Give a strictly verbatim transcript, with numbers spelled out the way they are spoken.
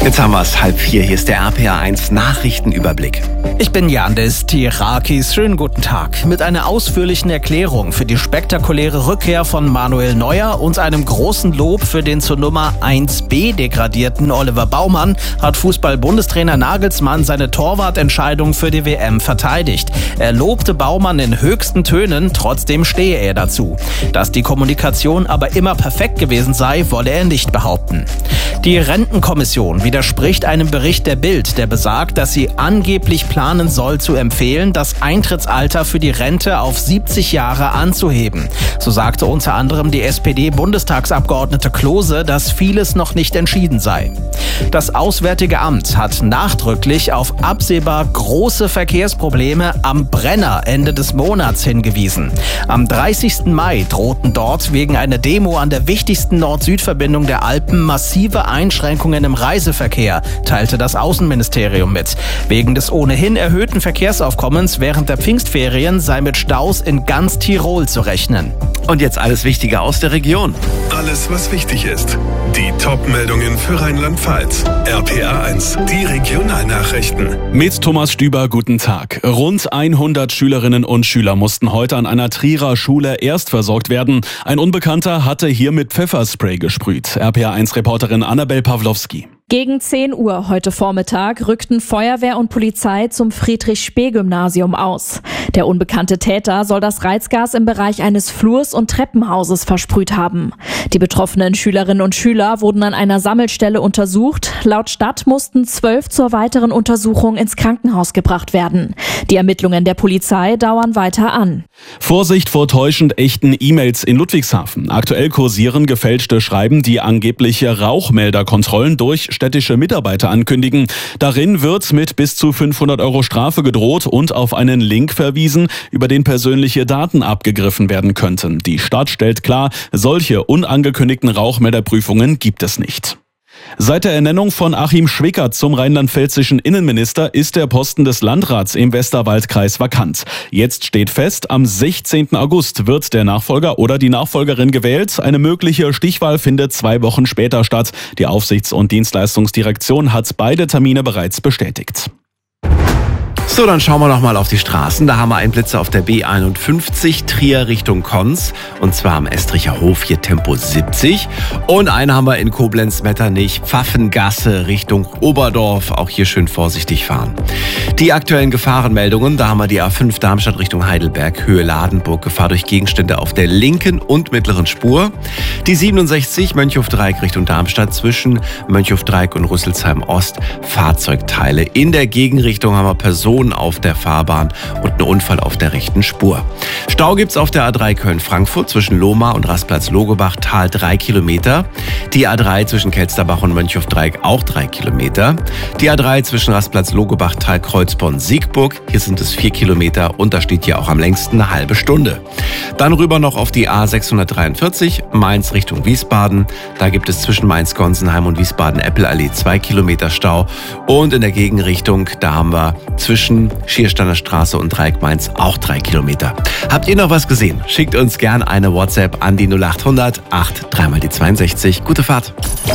Jetzt haben wir es, halb vier. Hier ist der R P R eins Nachrichtenüberblick. Ich bin Yandis Tirakis. Schönen guten Tag. Mit einer ausführlichen Erklärung für die spektakuläre Rückkehr von Manuel Neuer und einem großen Lob für den zur Nummer eins b degradierten Oliver Baumann hat Fußball-Bundestrainer Nagelsmann seine Torwartentscheidung für die W M verteidigt. Er lobte Baumann in höchsten Tönen, trotzdem stehe er dazu. Dass die Kommunikation aber immer perfekt gewesen sei, wolle er nicht behaupten. Die Rentenkommission widerspricht einem Bericht der Bild, der besagt, dass sie angeblich planen soll, zu empfehlen, das Eintrittsalter für die Rente auf siebzig Jahre anzuheben. So sagte unter anderem die S P D-Bundestagsabgeordnete Klose, dass vieles noch nicht entschieden sei. Das Auswärtige Amt hat nachdrücklich auf absehbar große Verkehrsprobleme am Brenner Ende des Monats hingewiesen. Am dreißigsten Mai drohten dort wegen einer Demo an der wichtigsten Nord-Süd-Verbindung der Alpen massive Einschränkungen im Reiseverkehr, teilte das Außenministerium mit. Wegen des ohnehin erhöhten Verkehrsaufkommens während der Pfingstferien sei mit Staus in ganz Tirol zu rechnen. Und jetzt alles Wichtige aus der Region. Alles, was wichtig ist. Die Top-Meldungen für Rheinland-Pfalz. R P R eins, die Regionalnachrichten. Mit Thomas Stüber, guten Tag. Rund hundert Schülerinnen und Schüler mussten heute an einer Trierer Schule erstversorgt werden. Ein Unbekannter hatte hier mit Pfefferspray gesprüht. R P R eins Reporterin Annabel Pawlowski. Gegen zehn Uhr heute Vormittag rückten Feuerwehr und Polizei zum Friedrich-Spee-Gymnasium aus. Der unbekannte Täter soll das Reizgas im Bereich eines Flurs und Treppenhauses versprüht haben. Die betroffenen Schülerinnen und Schüler wurden an einer Sammelstelle untersucht. Laut Stadt mussten zwölf zur weiteren Untersuchung ins Krankenhaus gebracht werden. Die Ermittlungen der Polizei dauern weiter an. Vorsicht vor täuschend echten E-Mails in Ludwigshafen. Aktuell kursieren gefälschte Schreiben, die angebliche Rauchmelderkontrollen durch städtische Mitarbeiter ankündigen. Darin wird mit bis zu fünfhundert Euro Strafe gedroht und auf einen Link verwiesen, über den persönliche Daten abgegriffen werden könnten. Die Stadt stellt klar, solche unangekündigten Rauchmelderprüfungen gibt es nicht. Seit der Ernennung von Achim Schwickert zum rheinland-pfälzischen Innenminister ist der Posten des Landrats im Westerwaldkreis vakant. Jetzt steht fest, am sechzehnten August wird der Nachfolger oder die Nachfolgerin gewählt. Eine mögliche Stichwahl findet zwei Wochen später statt. Die Aufsichts- und Dienstleistungsdirektion hat beide Termine bereits bestätigt. So, dann schauen wir noch mal auf die Straßen. Da haben wir einen Blitzer auf der B einundfünfzig, Trier Richtung Konz. Und zwar am Estricher Hof, hier Tempo siebzig. Und einen haben wir in Koblenz-Metternich, Pfaffengasse Richtung Oberdorf. Auch hier schön vorsichtig fahren. Die aktuellen Gefahrenmeldungen, da haben wir die A fünf Darmstadt Richtung Heidelberg, Höhe Ladenburg, Gefahr durch Gegenstände auf der linken und mittleren Spur. Die siebenundsechzig Mönchhof-Dreieck Richtung Darmstadt zwischen Mönchhof-Dreieck und Rüsselsheim Ost, Fahrzeugteile. In der Gegenrichtung haben wir Personen auf der Fahrbahn und einen Unfall auf der rechten Spur. Stau gibt's auf der A drei Köln-Frankfurt zwischen Lohmar und Rastplatz-Logebach, Tal drei Kilometer. Die A drei zwischen Kelsterbach und Mönchhof-Dreieck auch drei Kilometer. Die A drei zwischen Rastplatz-Logebach, Tal Kreuzborn-Siegburg, hier sind es vier Kilometer und da steht hier auch am längsten eine halbe Stunde. Dann rüber noch auf die A sechshundertdreiundvierzig, Mainz Richtung Wiesbaden. Da gibt es zwischen Mainz-Gonsenheim und Wiesbaden-Eppelallee zwei Kilometer Stau. Und in der Gegenrichtung, da haben wir zwischen Schiersteiner Straße und Dreieck Mainz auch drei Kilometer. Habt ihr noch was gesehen? Schickt uns gern eine WhatsApp an die null acht hundert acht drei mal die zweiundsechzig. Gute Fahrt!